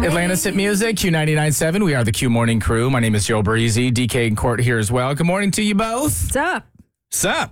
Atlantis Hit Music, Q99.7. We are the Q Morning Crew. My name is Joe Breezy. DK and Court here as well. Good morning to you both. What's up? Sup?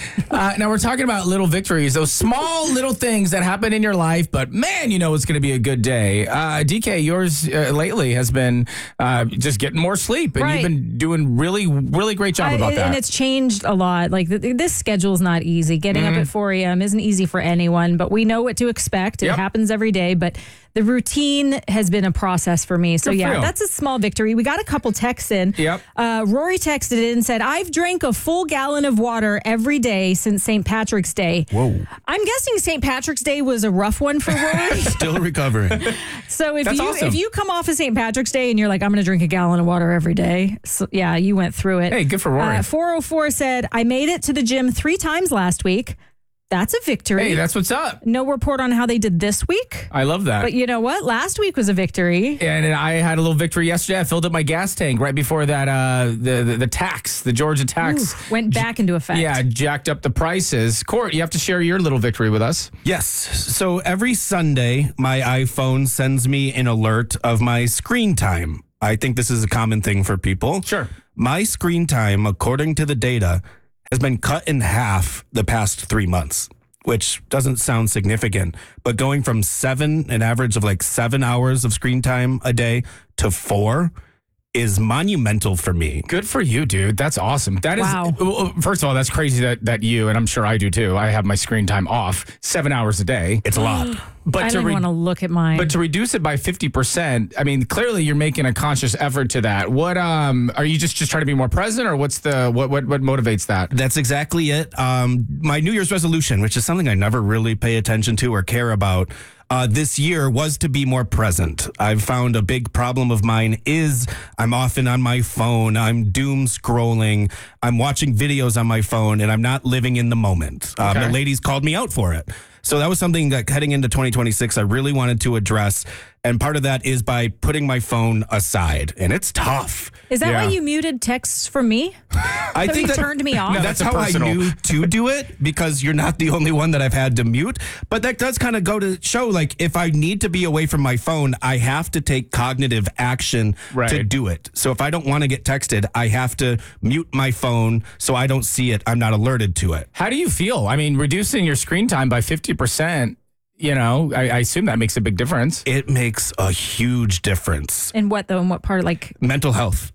Now we're talking about little victories, those small little things that happen in your life, but man, you know it's going to be a good day. DK, yours lately has been just getting more sleep, and you've been doing really great job about that. And it's changed a lot. Like this schedule is not easy. Getting up at 4 a.m. isn't easy for anyone, but we know what to expect. It happens every day, but the routine has been a process for me. So yeah, that's a small victory. We got a couple texts in. Rory texted in and said, I've drank a full gallon of water every day since St. Patrick's Day. Whoa. I'm guessing St. Patrick's Day was a rough one for Rory. Still recovering. So if you come off of St. Patrick's Day and you're like, I'm going to drink a gallon of water every day. So yeah, you went through it. Hey, good for Rory. 404 said, I made it to the gym 3 times last week. That's a victory. Hey, that's what's up. No report on how they did this week. I love that. But you know what? Last week was a victory. And I had a little victory yesterday. I filled up my gas tank right before that. The tax, the Georgia tax, went back into effect. Yeah, jacked up the prices. Court, you have to share your little victory with us. Yes. So every Sunday, my iPhone sends me an alert of my screen time. I think this is a common thing for people. Sure. My screen time, according to the data, has been cut in half the past 3 months, which doesn't sound significant, but going from an average of like 7 hours of screen time a day to 4 is monumental for me. Good for you, dude. That's awesome. That is, first of all, that's crazy that you, and I'm sure I do too, I have my screen time off 7 hours a day. It's a lot. But I don't want to look at mine. But to reduce it by 50%, I mean, clearly you're making a conscious effort to that. What are you just trying to be more present, or what's what motivates that? That's exactly it. My New Year's resolution, which is something I never really pay attention to or care about, this year was to be more present. I've found a big problem of mine is I'm often on my phone. I'm doom scrolling. I'm watching videos on my phone, and I'm not living in the moment. The ladies called me out for it. So that was something that heading into 2026, I really wanted to address. And part of that is by putting my phone aside. And it's tough. Is that why you muted texts from me? I think you turned me off? No, that's how I knew to do it, because you're not the only one that I've had to mute. But that does kind of go to show, like, if I need to be away from my phone, I have to take cognitive action to do it. So if I don't want to get texted, I have to mute my phone so I don't see it. I'm not alerted to it. How do you feel? I mean, reducing your screen time by 50%, you know, I assume that makes a big difference. It makes a huge difference. In what, though? In what part? Like mental health.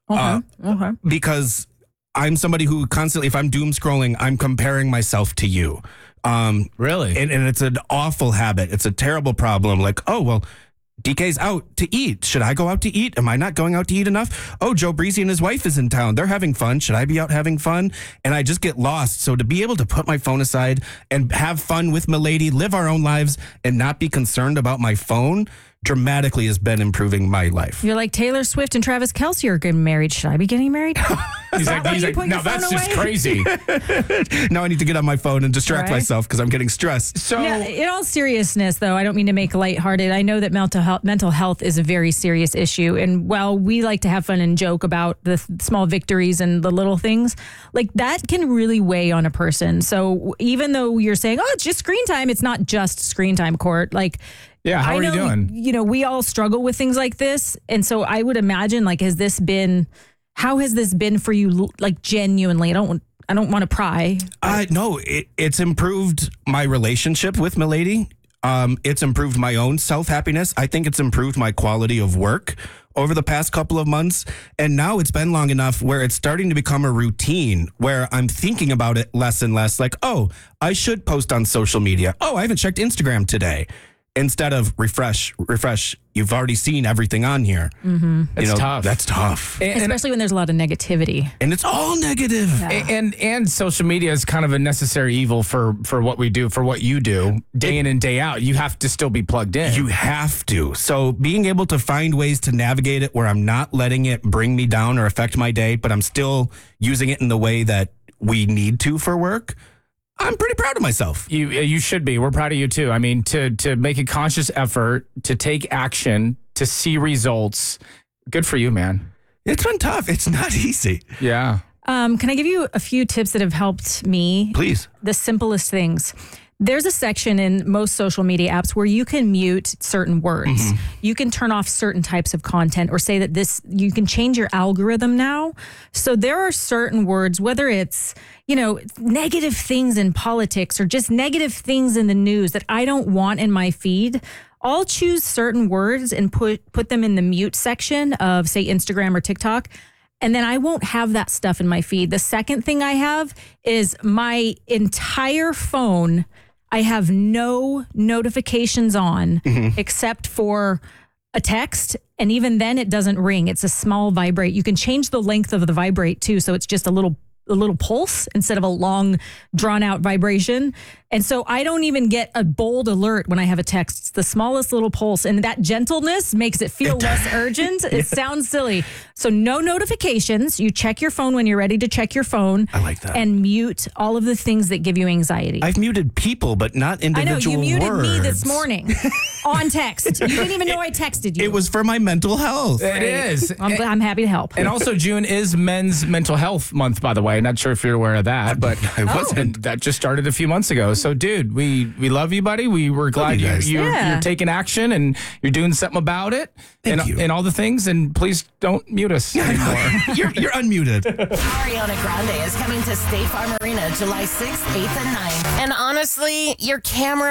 Because I'm somebody who constantly, if I'm doom scrolling, I'm comparing myself to you. Really? And it's an awful habit. It's a terrible problem. Like, oh, well, DK's out to eat. Should I go out to eat? Am I not going out to eat enough? Oh, Joe Breezy and his wife is in town. They're having fun. Should I be out having fun? And I just get lost. So to be able to put my phone aside and have fun with Milady, live our own lives, and not be concerned about my phone dramatically has been improving my life. You're like Taylor Swift and Travis Kelce are getting married. Should I be getting married? He's like, no, that's just crazy. Now I need to get on my phone and distract myself because I'm getting stressed. So, in all seriousness, though, I don't mean to make lighthearted. I know that mental health is a very serious issue. And while we like to have fun and joke about the small victories and the little things, like that can really weigh on a person. So even though you're saying, oh, it's just screen time, it's not just screen time, Court. Like, yeah, how are you doing? You know, we all struggle with things like this. And so I would imagine, like, how has this been for you, like, genuinely? I don't want to pry. No, it's improved my relationship with Milady. It's improved my own self-happiness. I think it's improved my quality of work over the past couple of months. And now it's been long enough where it's starting to become a routine where I'm thinking about it less and less. Like, oh, I should post on social media. Oh, I haven't checked Instagram today. Instead of refresh, you've already seen everything on here. Mm-hmm. It's tough. That's tough. Especially when there's a lot of negativity. And it's all negative. Yeah. And social media is kind of a necessary evil for what we do, for what you do, day in and day out. You have to still be plugged in. You have to. So being able to find ways to navigate it where I'm not letting it bring me down or affect my day, but I'm still using it in the way that we need to for work, I'm pretty proud of myself. You should be. We're proud of you too. I mean, to make a conscious effort, to take action, to see results. Good for you, man. It's been tough. It's not easy. Yeah. Can I give you a few tips that have helped me? Please. The simplest things. There's a section in most social media apps where you can mute certain words. You can turn off certain types of content or say that you can change your algorithm now. So there are certain words, whether it's, negative things in politics or just negative things in the news that I don't want in my feed. I'll choose certain words and put them in the mute section of, say, Instagram or TikTok. And then I won't have that stuff in my feed. The second thing I have is my entire phone. I have no notifications on except for a text. And even then it doesn't ring. It's a small vibrate. You can change the length of the vibrate too. So it's just a little pulse instead of a long drawn out vibration. And so I don't even get a bold alert when I have a text. It's the smallest little pulse. And that gentleness makes it feel less urgent. It sounds silly. So no notifications. You check your phone when you're ready to check your phone. I like that. And mute all of the things that give you anxiety. I've muted people, but not individual words. I know, you muted me this morning on text. You didn't even know I texted you. It was for my mental health. It is. I'm happy to help. And also, June is Men's Mental Health Month, by the way. Not sure if you're aware of that, but I wasn't. That just started a few months ago. So, dude, we love you, buddy. We're glad you're taking action and you're doing something about it. Thank you. And all the things. And please don't mute us anymore. You're unmuted. Ariana Grande is coming to State Farm Arena July 6th, 8th, and 9th. And honestly, your camera